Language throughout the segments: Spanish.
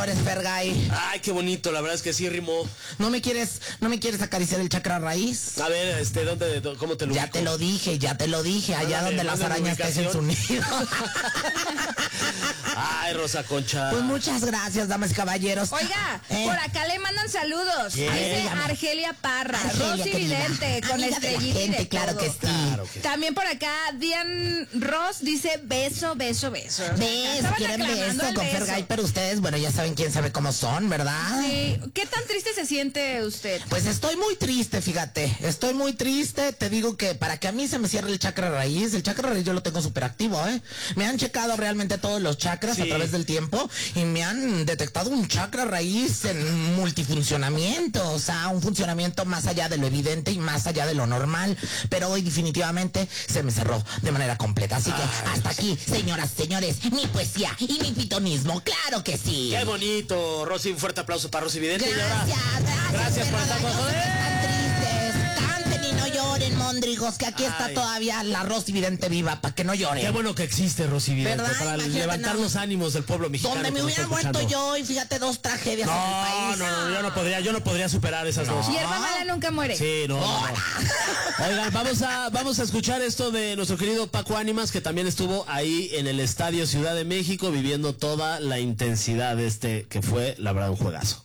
llores, Fergay. Ay, qué bonito, la verdad es que sí rimó. ¿No me quieres acariciar el chakra raíz? A ver, ¿cómo te lo Ya te lo dije, allá donde las arañas tejen su nido. Ay, Rosa Concha. Pues muchas gracias, damas y caballeros. Oiga, por acá le mandan saludos. Dice Argelia Parra, Rosy Vidente, con estrellita y de claro todo. que sí. También por acá, Dian Ross dice beso. Beso, quieren beso con Fergay, pero ustedes, bueno, ya saben quién sabe cómo son, ¿verdad? Sí. ¿Qué tan triste se siente usted? Pues estoy muy triste, fíjate. Estoy muy triste. Te digo que para que a mí se me cierre el chakra raíz yo lo tengo súper activo, ¿eh? Me han checado realmente todos los chakras a través del tiempo y me han detectado un chakra raíz en multifuncionamiento, o sea, un funcionamiento más allá de lo evidente y más allá de lo normal. Pero hoy definitivamente se me cerró de manera completa. Así que hasta aquí, señoras, señores, mi poesía y mi pitonismo, claro que sí. Qué bonito, Rosy, un fuerte aplauso para Rosy Vidente. Gracias por estar con nosotros. Están tristes, canten y no lloren, móndrigos, que aquí está todavía la Rosy Vidente viva, para que no lloren. Qué bueno que existe Rosy Vidente, ¿verdad? para Imagínate levantar los ánimos del pueblo mexicano. Donde me hubiera muerto yo y fíjate, 2 tragedias en el país. No, yo no podría superar esas dos. Y hermana mala nunca muere. Sí, no. Oigan, vamos a escuchar esto de nuestro querido Paco Ánimas, que también estuvo ahí en el Estadio Ciudad de México viviendo toda la intensidad de que fue, la verdad, un juegazo.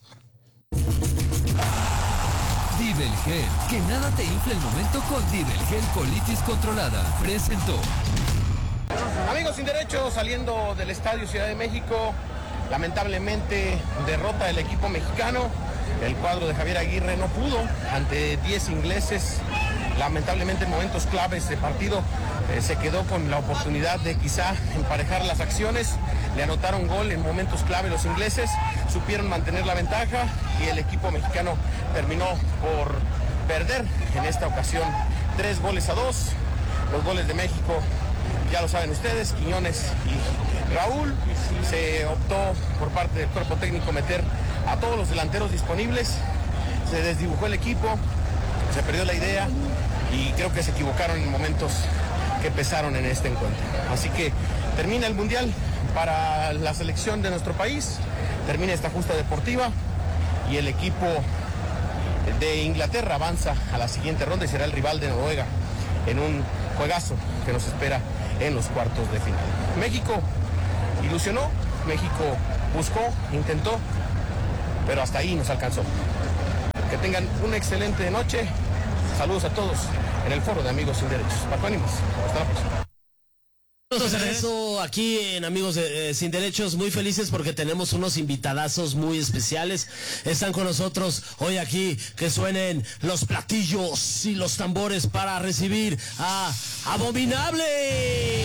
Dibelgel, que nada te infle el momento con Dibelgel Colitis Controlada. Presentó. Amigos sin derechos, saliendo del Estadio Ciudad de México, lamentablemente derrota del equipo mexicano. El cuadro de Javier Aguirre no pudo ante 10 ingleses. Lamentablemente en momentos claves de partido se quedó con la oportunidad de quizá emparejar las acciones. Le anotaron gol en momentos clave los ingleses, supieron mantener la ventaja y el equipo mexicano terminó por perder en esta ocasión 3-2. Los goles de México, ya lo saben ustedes, Quiñones y Raúl. Se optó por parte del cuerpo técnico meter a todos los delanteros disponibles. Se desdibujó el equipo, se perdió la idea y creo que se equivocaron en momentos que pesaron en este encuentro. Así que termina el Mundial para la selección de nuestro país, termina esta justa deportiva y el equipo de Inglaterra avanza a la siguiente ronda y será el rival de Noruega en un juegazo que nos espera en los cuartos de final. México ilusionó, México buscó, intentó, pero hasta ahí nos alcanzó. Que tengan una excelente noche. Saludos a todos en el foro de Amigos Sin Derechos. Paco Ánimas, hasta la próxima. Eso aquí en Amigos Sin Derechos, muy felices porque tenemos unos invitadazos muy especiales. Están con nosotros hoy aquí, que suenen los platillos y los tambores para recibir a Abominable.